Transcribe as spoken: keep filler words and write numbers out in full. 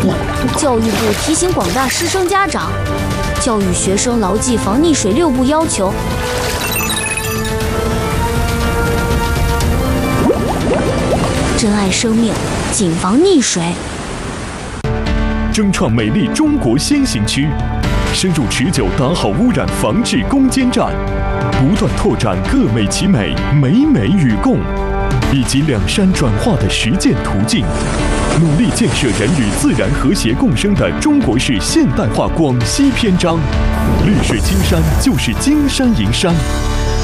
教育部提醒广大师生家长，教育学生牢记防溺水六步要求。珍爱生命，谨防溺水。 争创美丽中国先行区，深入持久打好污染防治攻坚战，不断拓展各美其美、美美与共，以及两山转化的实践途径，努力建设人与自然和谐共生的中国式现代化广西篇章。绿水青山就是金山银山。